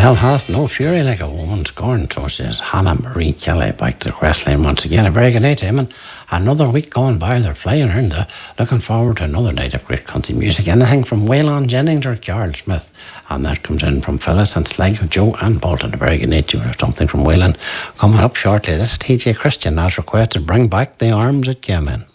Hell hath no fury like a woman scorned, so says Hannah Marie Kelly back to the quest line once again. A very good night to him, and another week gone by, they're flying around. Looking forward to another night of great country music. Anything from Waylon Jennings or Carl Smith, and that comes in from Phyllis and Sligo, Joe and Bolton. A very good night to you. Something from Waylon coming up shortly. This is TJ Christian as requested. Bring back the arms that came in.